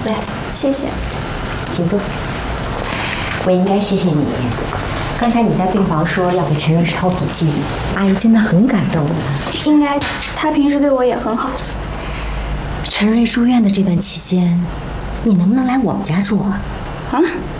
来， 谢谢， 请坐。我应该谢谢你。刚才你在病房说要给陈瑞抄笔记，阿姨真的很感动的。 应该他平时对我也很好。 陈瑞住院的这段期间，你能不能来我们家住啊？ 啊？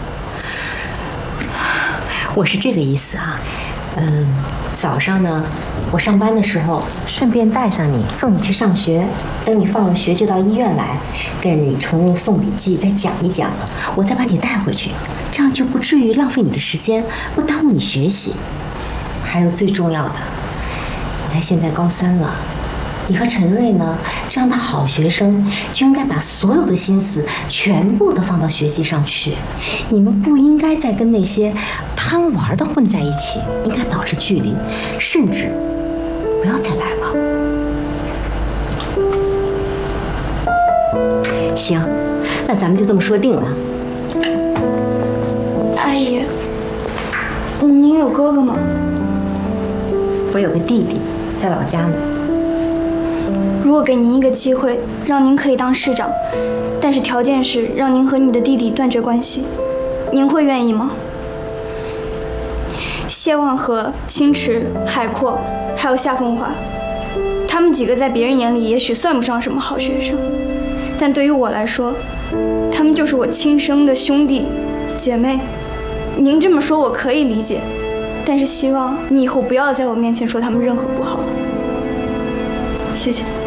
我是这个意思啊。早上呢，我上班的时候顺便带上你，送你去上学。等你放了学就到医院来，跟你陈瑞送笔记，再讲一讲，我再把你带回去，这样就不至于浪费你的时间，不耽误你学习。还有最重要的，你看现在高3了。你和陈瑞呢，这样的好学生就应该把所有的心思全部都放到学习上去。你们不应该再跟那些贪玩的混在一起，应该保持距离，甚至不要再来往。行，那咱们就这么说定了。 阿姨，您有哥哥吗？ 我有个弟弟，在老家呢。 如果给您一个机会，让您可以当市长，但是条件是让您和你的弟弟断绝关系，您会愿意吗？谢望和、星驰、海阔，还有夏风华，他们几个在别人眼里也许算不上什么好学生，但对于我来说，他们就是我亲生的兄弟姐妹。您这么说我可以理解，但是希望你以后不要在我面前说他们任何不好了。谢谢。